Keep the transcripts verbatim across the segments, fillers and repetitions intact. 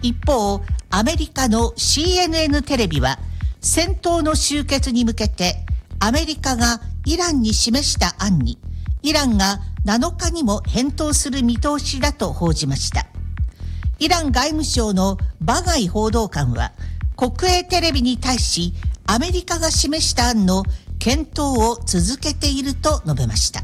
一方、アメリカの シーエヌエヌ テレビは戦闘の終結に向けてアメリカがイランに示した案にイランがなのかにも返答する見通しだと報じました。イラン外務省のバガイ報道官は国営テレビに対しアメリカが示した案の検討を続けていると述べました。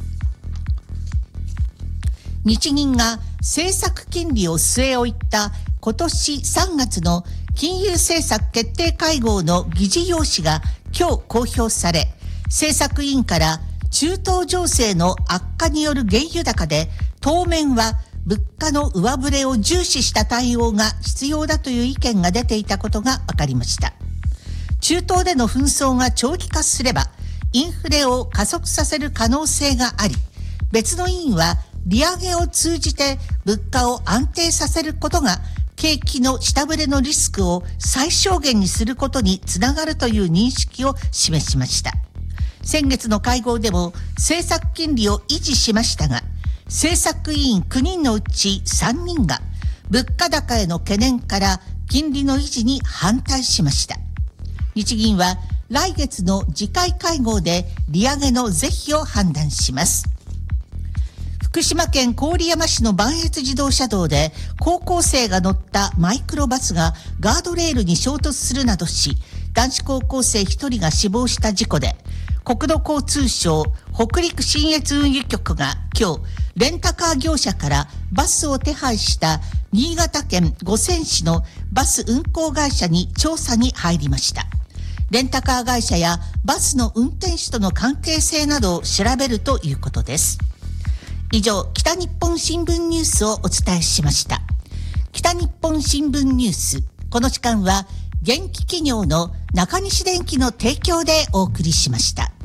日銀が政策金利を据え置いた今年さんがつの金融政策決定会合の議事要旨が今日公表され、政策委員から中東情勢の悪化による原油高で当面は物価の上振れを重視した対応が必要だという意見が出ていたことが分かりました。中東での紛争が長期化すればインフレを加速させる可能性があり、別の委員は利上げを通じて物価を安定させることが景気の下振れのリスクを最小限にすることにつながるという認識を示しました。先月の会合でも政策金利を維持しましたが、政策委員きゅうにんのうちさんにんが物価高への懸念から金利の維持に反対しました。日銀は来月の次回会合で利上げの是非を判断します。福島県郡山市の磐越自動車道で高校生が乗ったマイクロバスがガードレールに衝突するなどし、男子高校生ひとりが死亡した事故で、国土交通省北陸信越運輸局が今日レンタカー業者からバスを手配した新潟県五泉市のバス運行会社に調査に入りました。レンタカー会社やバスの運転手との関係性などを調べるということです。以上、北日本新聞ニュースをお伝えしました。北日本新聞ニュース、この時間は元気企業の中西電機の提供でお送りしました。